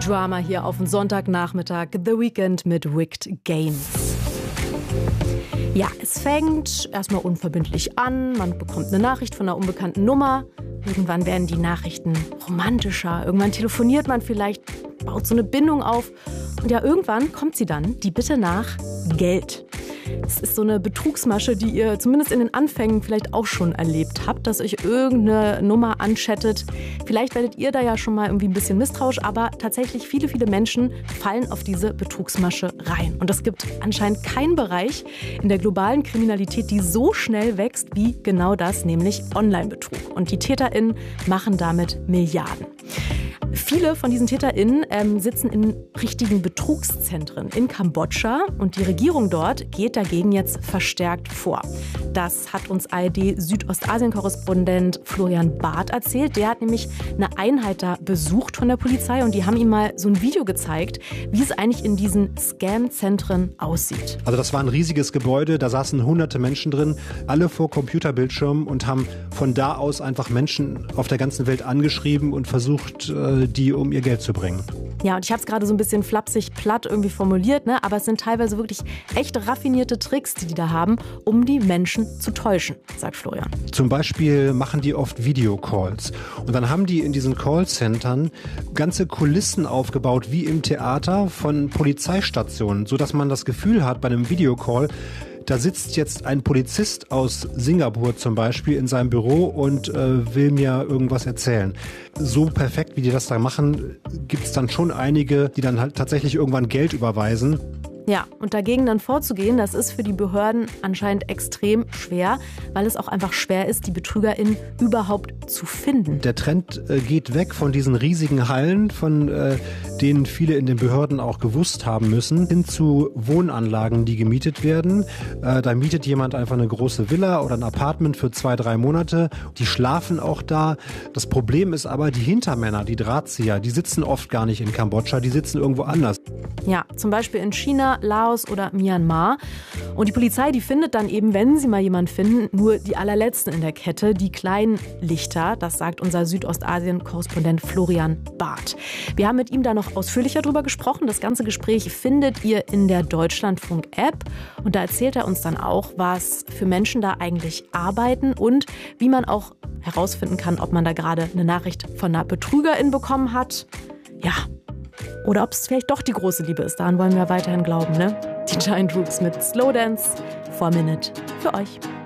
Drama hier auf den Sonntagnachmittag. The Weeknd mit Wicked Games. Ja, es fängt erstmal unverbindlich an. Man bekommt eine Nachricht von einer unbekannten Nummer. Irgendwann werden die Nachrichten romantischer. Irgendwann telefoniert man vielleicht, baut so eine Bindung auf. Und ja, irgendwann kommt sie dann, die Bitte nach Geld. Es ist so eine Betrugsmasche, die ihr zumindest in den Anfängen vielleicht auch schon erlebt habt, dass euch irgendeine Nummer anchattet. Vielleicht werdet ihr da ja schon mal irgendwie ein bisschen misstrauisch, aber tatsächlich viele Menschen fallen auf diese Betrugsmasche rein. Und es gibt anscheinend keinen Bereich in der globalen Kriminalität, die so schnell wächst wie genau das, nämlich Online-Betrug. Und die TäterInnen machen damit Milliarden. Viele von diesen TäterInnen sitzen in richtigen Betrugszentren in Kambodscha und die Regierung dort geht dagegen jetzt verstärkt vor. Das hat uns ARD-Südostasien-Korrespondent Florian Barth erzählt. Der hat nämlich eine Einheit da besucht von der Polizei und die haben ihm mal so ein Video gezeigt, wie es eigentlich in diesen Scam-Zentren aussieht. Also das war ein riesiges Gebäude, da saßen hunderte Menschen drin, alle vor Computerbildschirmen und haben von da aus einfach Menschen auf der ganzen Welt angeschrieben und versucht, die um ihr Geld zu bringen. Ja, und ich habe es gerade so ein bisschen flapsig platt irgendwie formuliert, ne? Aber es sind teilweise wirklich echt raffinierte Tricks, die da haben, um die Menschen zu täuschen, sagt Florian. Zum Beispiel machen die oft Videocalls. Und dann haben die in diesen Callcentern ganze Kulissen aufgebaut, wie im Theater von Polizeistationen, sodass man das Gefühl hat bei einem Videocall, da sitzt jetzt ein Polizist aus Singapur zum Beispiel in seinem Büro und will mir irgendwas erzählen. So perfekt, wie die das da machen, gibt es dann schon einige, die dann halt tatsächlich irgendwann Geld überweisen. Ja, und dagegen dann vorzugehen, das ist für die Behörden anscheinend extrem schwer, weil es auch einfach schwer ist, die BetrügerInnen überhaupt zu finden. Der Trend geht weg von diesen riesigen Hallen, von denen viele in den Behörden auch gewusst haben müssen, hin zu Wohnanlagen, die gemietet werden. Da mietet jemand einfach eine große Villa oder ein Apartment für 2-3 Monate. Die schlafen auch da. Das Problem ist aber, die Hintermänner, die Drahtzieher, die sitzen oft gar nicht in Kambodscha, die sitzen irgendwo anders. Ja, zum Beispiel in China, Laos oder Myanmar. Und die Polizei, die findet dann eben, wenn sie mal jemanden finden, nur die allerletzten in der Kette, die kleinen Lichter. Das sagt unser Südostasien-Korrespondent Florian Barth. Wir haben mit ihm da noch ausführlicher drüber gesprochen. Das ganze Gespräch findet ihr in der Deutschlandfunk-App. Und da erzählt er uns dann auch, was für Menschen da eigentlich arbeiten und wie man auch herausfinden kann, ob man da gerade eine Nachricht von einer Betrügerin bekommen hat. Ja, oder ob es vielleicht doch die große Liebe ist. Daran wollen wir weiterhin glauben, ne? Die Giant Rooks mit Slow Dance, 4 Minute für euch.